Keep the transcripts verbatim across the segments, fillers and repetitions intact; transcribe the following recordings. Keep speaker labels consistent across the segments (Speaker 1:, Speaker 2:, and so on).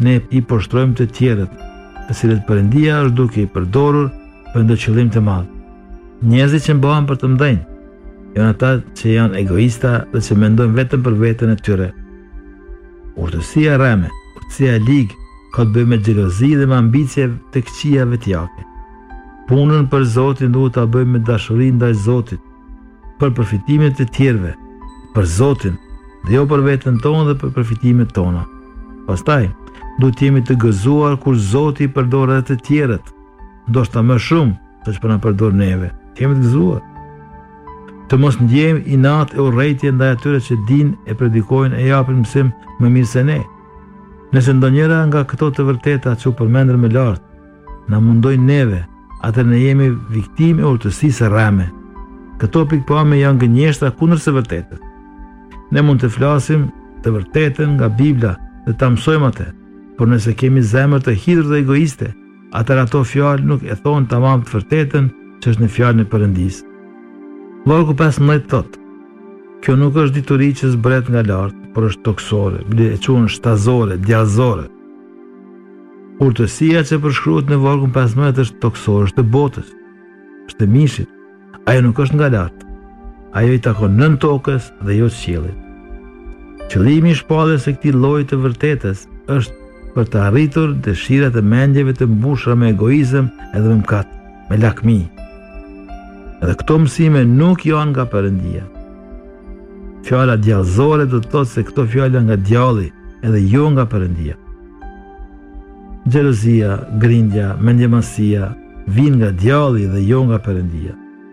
Speaker 1: ne i poshtrojmë të tjerët, të cilët Perëndia është duke i përdorur për ndonjë qëllim të madh. Njerëzit që mbahen për të mdhenj, janë ata që janë egoista dhe që mendojnë vetëm për veten e tyre. Urtësia rreme, urtësia e ligë, ka të bëjë me xhelozi dhe me ambicie të këqija vetjake. Punën për Zotin duhet ta bëjmë me dashuri ndaj Zotit, për përfitimin e të tjerëve, për Zotin, dhe jo për veten tonë dhe për përfitimet tona. Pastaj, duhet jemi të gëzuar kur Zoti i përdor edhe të tjerët, ndoshta më shumë se ç'po na përdor neve. Jemi të gëzuar. Të mos ndjejmë inat e urrëtie ndaj atyre që dinë e predikojnë e japin mësim më mirë se ne. Nëse ndonjëra nga këto të vërteta që u përmendën më lart na mundojnë neve, atëherë ne jemi viktimë e urtësisë rreme. Këto pikpamje janë gënjeshtra kundër së vërtetës. Ne mund të flasim të vërtetën nga Bibla dhe ta mësojmë atë, por nëse kemi zemër të hidhur dhe egoiste, atëherë ato fjalë nuk e thonë tamam të vërtetën që është në fjalën e Perëndisë. Vargu pesëmbëdhjetë thotë: kjo nuk është dituri që zbret nga lart, por është toksore, bile e quhen shtazore, djallëzore. Urtësia që përshkruhet në vargun pesëmbëdhjetë është toksore, është e botës, është e mishit. Ajo nuk është nga lart. Ajo i takon nën tokës dhe jo qiellit. Qëllimi i shpalljes së këtij lloji të vërtetës është për të arritur dëshirat e mendjeve të mbushura me egoizëm edhe me mëkat, me lakmi. Edhe këto mësime nuk janë nga Perëndia. Fjala djallëzore do të thotë se këto fjalë janë nga djalli, edhe jo nga Perëndia. Xhelozia, grindja, mendjemasia vijnë nga djalli dhe jo nga Perëndia.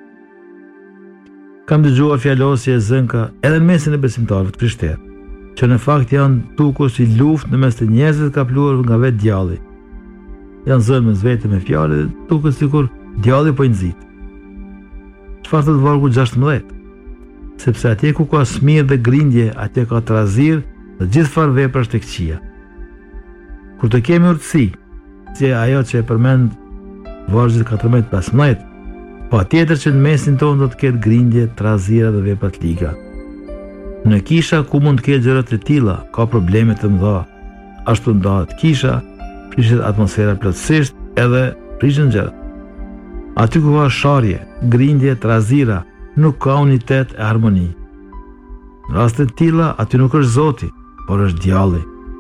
Speaker 1: Kam dëgjuar fjalosje e zënka edhe në mesin e besimtarëve të krishterë, që në fakt janë tukur si luftë në mes të njerëzve të kapluar nga vetë djalli. Janë zënë mes vete me fjalë dhe duket sikur djalli po i nxit. Çfarë thot vargu gjashtëmbëdhjetë? Sepse atje ku ka smirë dhe grindje, atje ka trazir dhe gjithë farë veprash të këqija. Kur të kemi urtësi, si ajo që e përmend vargu katërmbëdhjetë pesëmbëdhjetë, patjetër që në mesin tonë do të ketë grindje, trazira dhe vepra të liga. Në kisha ku mund të ketë gjëra të tilla, ka probleme të mëdha. Ashtu ndahet kisha, prishet atmosfera plotësisht edhe prishen gjërat. Aty ku ka sharje, grindje, trazira, nuk ka unitet e harmoni. Në raste të tilla, aty nuk është Zoti, por është djalli.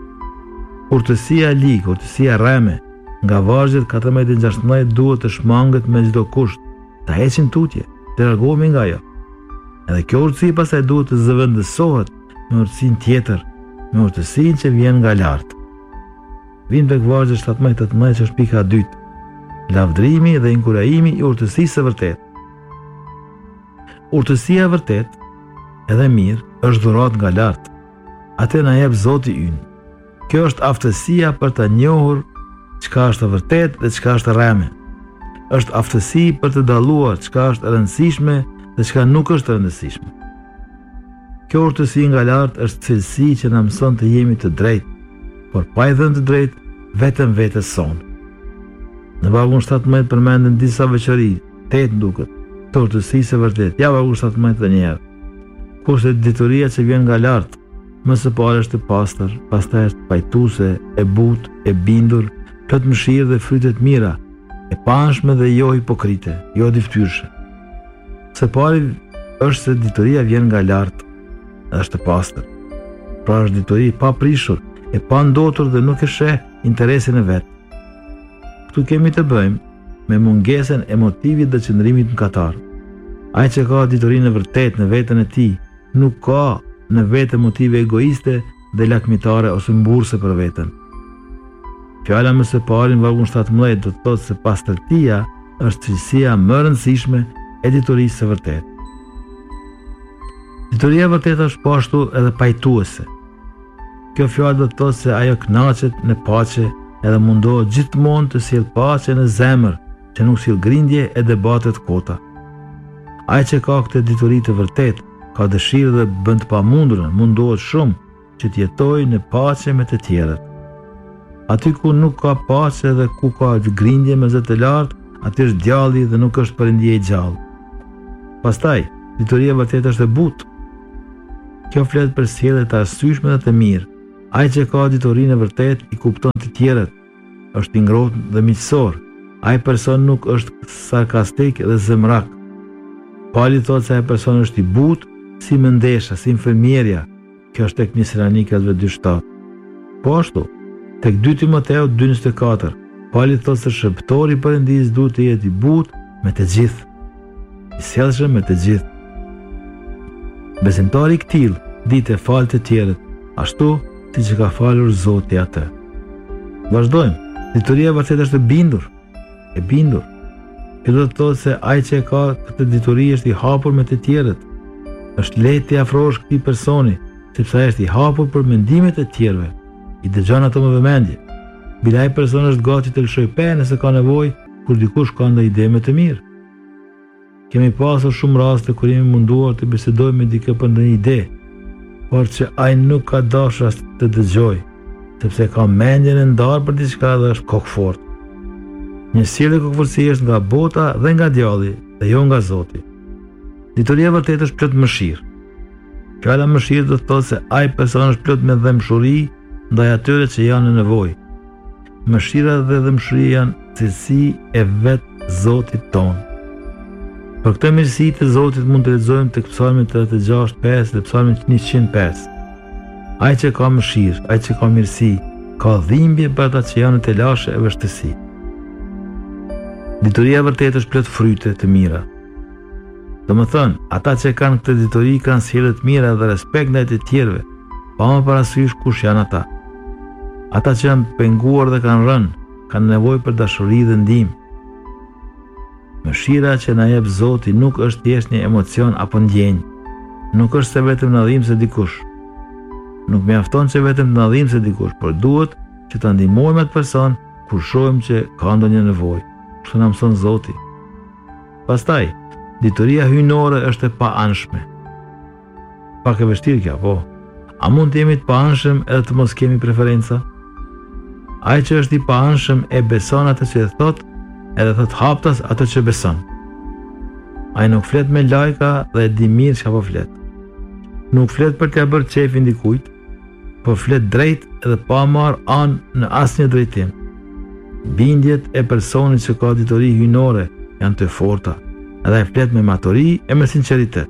Speaker 1: Urtësia e ligë, urtësia rreme, nga vargjet katërmbëdhjetë e gjashtëmbëdhjetë duhet të shmanget me çdo kusht, ta heqim tutje, të largohemi nga ajo. Edhe kjo urtësi pastaj duhet të zëvendësohet me urtësinë tjetër, me urtësinë që vjen nga lart. Vim tek vargu shtatëmbëdhjetë tetëmbëdhjetë që është pika e dytë. Lavdrimi dhe inkurajimi i urtësisë së vërtetë. Urtësia e vërtetë, edhe mirë, është dhuratë nga lart. Atë na jep Zoti ynë. Kjo është aftësia për ta njohur çka është e vërtetë dhe çka është e rreme. Është aftësi për të dalluar çka është e rëndësishme dhe çka nuk është e rëndësishme. Kjo urtësi nga lart është cilësi që na mëson të jemi të drejtë, por pa i dhënë të drejtë vetëm vetes sonë. Në vargun shtatëmbëdhjetë përmenden disa veçori, tetë duket, të urtësisë së vërtetë. Ja vargu shtatëmbëdhjetë një herë. Kurse dituria që vjen nga lart, më së pari është e pastër, pastaj është pajtuese, e butë, e bindur, plot mëshirë dhe fryte të mira, e panshme dhe jo hipokrite, jo dyftyrshë. Së pari është se dituria vjen nga lart, dhe është e pastër. Pra është dituri pa prishur, e pa ndotur dhe nuk e sheh interesin e vet. Këtu kemi të bëjmë me mungesën e motivit dhe qëndrimit mëkatar. Ai që ka diturinë e vërtetë në veten e tij, nuk ka në vete motive egoiste dhe lakmitare ose mburse për veten. Fjala më së pari në vargun shtatëmbëdhjetë do të thotë se pastërtia është cilësia më e rëndësishme e diturisë së vërtetë. Dituria e vërtetë është po ashtu edhe pajtuese. Kjo fjalë do të thotë se ajo kënaqet në paqe edhe mundohet gjithmonë të sjellë paqe në zemër, që nuk sill grindje e debate të kota. Ai që ka këtë dituri të vërtetë, ka dëshirë dhe bën të pamundurën, mundohet shumë që të jetojë në paqe me të tjerët. Aty ku nuk ka paqe dhe ku ka grindje me zë të lartë, aty është djalli dhe nuk është Perëndia i gjallë. Pastaj, dituria e vërtetë është e butë. Kjo flet për sjellje të arsyeshme dhe të mirë. Ai që ka ditorinë e vërtet i kupton të tjerët, është i ngrohtë dhe miqësor. Ai person nuk është sarkastik dhe zemrak. Pali thotë se ai person është i butë si mëndesha, si infermierja. Kjo është tek një Salonikëve dy shtatë. Po ashtu, tek dy Timoteu dy njëzet e katër, Pali thotë se shërbëtori i Perëndisë duhet të jetë i butë me të gjithë, i sjellshëm me të gjithë. Besimtari i këtill ditë e fal të tjerët, ashtu siç e ka falur Zoti atë. Vazhdojmë. Ditoria e vërtetë është e bindur, e bindur. Kjo do të thotë se ai që e ka këtë ditori është i hapur me të tjerët. Është lehtë të afrohesh këtij personi, sepse ai është i hapur për mendimet e tjerëve. I dëgjon ato me vëmendje. Bile ai person është gati të lëshoj pe nëse ka nevojë, kur dikush ka ndonjë ide më të mirë. Kemi pasur shumë raste kur jemi munduar të bisedojmë me dikë për ndonjë ide, por që ai nuk ka dashur as të dëgjojë, sepse ka mendjen e ndarë për diçka dhe është kokfort. Një sjellje kokfortësi është nga bota dhe nga djalli, dhe jo nga Zoti. Ditoria e vërtetë është plot mëshirë. Fjala mëshirë do të thotë se ai person është plot me dëmshuri ndaj atyre që janë në nevojë. Mëshira dhe dëmshuria janë cilësi e vetë Zotit tonë. Për këtë mirësi të Zotit mund të lexojmë tek Psalmi tridhjetë e gjashtë pesë dhe Psalmi njëqind e pesë. Ai që ka mëshirë, ai që ka mirësi, ka dhimbje për ata që janë të lashë e vështirësi. Ditoria e vërtetë është plot fryte të mira. Domethënë, ata që kanë këtë ditori kanë sjellje të mira dhe respekt ndaj të tjerëve, pa më parasysh kush janë ata. Ata që janë penguar dhe kanë rënë, kanë nevojë për dashuri dhe ndihmë. Mëshira që na jep Zoti nuk është thjesht një emocion apo ndjenjë. Nuk është se vetëm na dhimbë se dikush. Nuk mjafton që vetëm të na dhimbë se dikush, por duhet që ta ndihmojmë atë person kur shohim që ka ndonjë nevojë. Kështu na mëson Zoti. Pastaj, ditoria hyjnore është e paanshme. Pak e vështirë kjo, po. A mund të jemi të paanshëm edhe të mos kemi preferenca? Ai që është i paanshëm e beson atë që e thot, edhe thot haptas atë që beson. Ai nuk flet me lajka dhe e di mirë çka po flet. Nuk flet për t'ia bërë qefin dikujt, por flet drejt edhe pa marrë anë në asnjë drejtim. Bindjet e personit që ka ditori hyjnore janë të forta, edhe ai flet me maturi e me sinqeritet.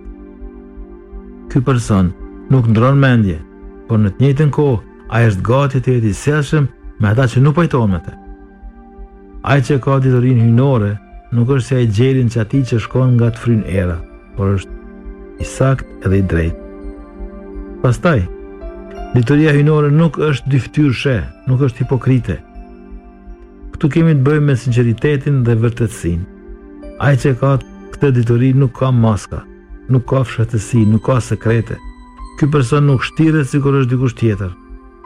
Speaker 1: Ky person nuk ndron mendje, por në të njëjtën kohë ai është gati të jetë i sjellshëm me ata që nuk pajtohen me të. Ai që ka ditorinë hyjnore nuk është se ai gjelin që ati që shkon nga të fryn era, por është i sakt edhe i drejt. Pastaj, ditoria hyjnore nuk është dyftyrshë, nuk është hipokrite. Këtu kemi të bëjmë me sinqeritetin dhe vërtetësinë. Ai që ka këtë ditori nuk ka maska, nuk ka fshahtësi, nuk ka sekrete. Ky person nuk shtiret sikur është dikush tjetër.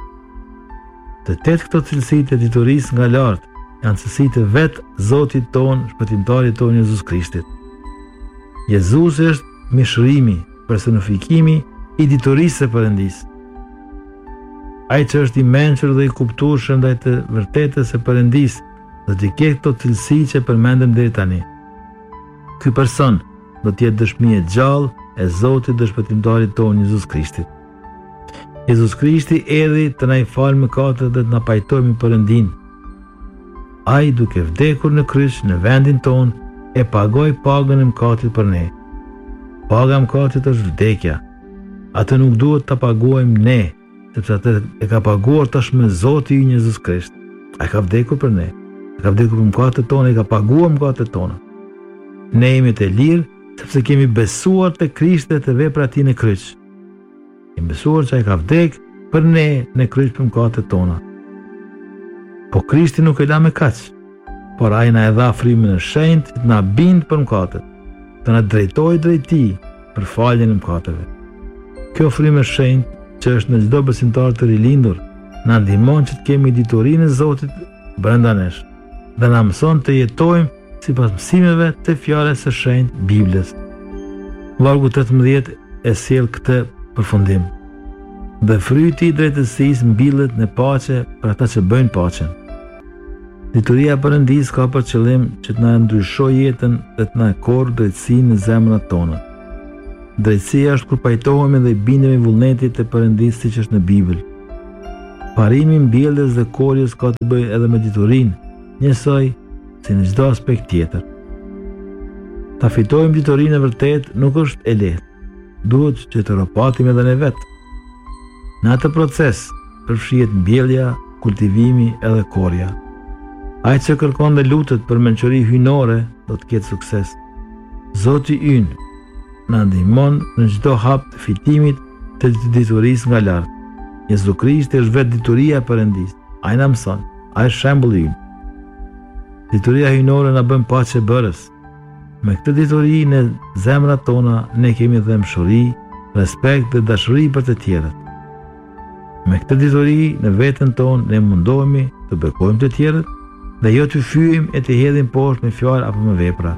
Speaker 1: Të tetë këto cilësitë e ditorisë nga lart janë cilësitë e vet Zotit ton, shpëtimtarit ton Jezus Krishtit. Jezusi është mishërimi, personifikimi i ditorisë së Perëndisë. Ai që është i mençur dhe i kuptueshëm ndaj të vërtetës së Perëndisë, do të ketë këto cilësi që përmendëm deri tani. Ky person do të jetë dëshmi e gjallë e Zotit dhe shpëtimtarit ton Jezus Krishtit. Jezus Krishti erdhi të na i falë mëkatet dhe të na pajtojë me Perëndinë. Ai duke vdekur në kryq në vendin ton e pagoi pagën e mëkatit për ne. Paga e mëkatit është vdekja. Atë nuk duhet ta paguajmë ne, sepse atë e ka paguar tashmë Zoti i Jezus Krisht. Ai ka vdekur për ne. Ai ka vdekur për mëkatet tona, ai ka paguar mëkatet tona. Ne jemi të lirë sepse kemi besuar te Krishti dhe veprat e tij në kryq. Kemi besuar që ai ka vdekur për ne në kryq për mëkatet tona. Po Krishti nuk e la me kaq, por ai na e dha frymën e shenjtë të na bind për mëkatet, të na drejtojë drejt tij për faljen e mëkateve. Kjo frymë e shenjtë që është në çdo besimtar të rilindur, na ndihmon që të kemi ditorinë e Zotit brenda nesh dhe na mëson të jetojmë sipas mësimeve të fjalës së shenjtë Biblës. Vargu tetëmbëdhjetë e sjell këtë përfundim. Dhe fryti i drejtësisë mbillet në paqe për ata që bëjnë paqen. Ditoria e Perëndisë ka për qëllim që të na ndryshojë jetën dhe të na korrë drejtësinë në zemrat tona. Drejtësia është kur pajtohemi dhe i bindemi vullnetit të Perëndisë siç është në Bibël. Parimi mbjelljes dhe korjes ka të bëjë edhe me diturinë, njësoj si në çdo aspekt tjetër. Ta fitojmë diturinë e vërtet nuk është e lehtë. Duhet që të ropatim edhe ne vetë. Në atë proces përfshihet mbjellja, kultivimi edhe korja. Ai që kërkon dhe lutet për mençuri hyjnore do të ketë sukses. Zoti ynë na ndihmon në çdo hap të fitimit të diturisë nga lart. Jezu Krishti është vetë dituria e Perëndisë. Ai na mëson, ai është shembulli ynë. Dituria hyjnore na bën paqe bërës. Me këtë dituri në zemrat tona ne kemi dëmshuri, respekt dhe dashuri për të tjerët. Me këtë dituri në veten tonë ne mundohemi të bekojmë të tjerët dhe jo të fyejmë e të hedhim poshtë me fjalë apo me vepra.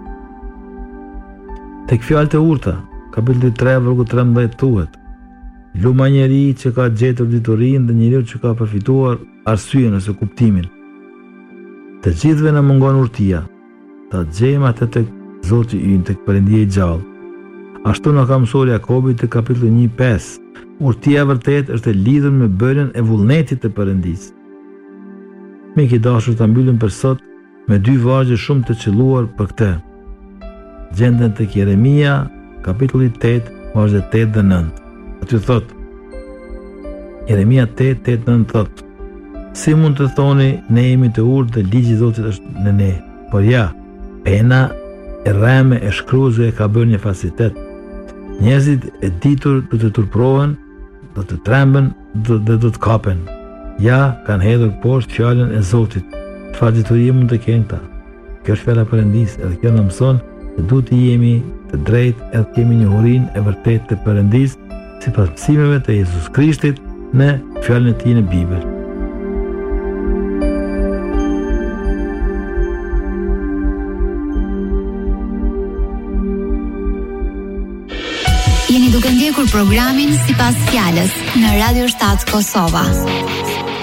Speaker 1: Tek fjalët e urta, kapitulli tre vargu trembëdhjetë thuhet: Luma njeri që ka gjetur diturinë dhe njeriu që ka përfituar arsyeën ose kuptimin. Të gjithëve na mungon urtia, ta gjejmë atë tek Zoti ynë, tek Perëndia i gjallë. Ashtu na ka mësuar Jakobi te kapitulli një pesë. Urtia vërtet është e lidhur me bërjen e vullnetit të Perëndisë. Mik i dashur, ta mbyllim për sot me dy vargje shumë të qelluar për këtë. Gjenden tek Jeremia, kapitulli tetë, vargjet tetë dhe nëntë. Aty thot, Jeremia tetë, tetë, nëntë thot: Si mund të thoni ne jemi të urtë dhe ligji i Zotit është në ne, por ja, pena e rreme e shkruajve e ka bërë një falsitet. Njerëzit e ditur do të turprohen, do të tremben dhe do të kapen. Ja, kanë hedhur poshtë fjalën e Zotit. Çfarë diturie mund të kenë ta? Kjo është fjala e Perëndisë, edhe kjo na mëson se duhet të jemi të drejtë edhe të kemi njohurinë e vërtetë të Perëndisë sipas mësimeve të Jezus Krishtit në fjalën e tij në Bibël.
Speaker 2: Jeni duke ndjekur programin Sipas Fjalës në Radio shtat Kosova.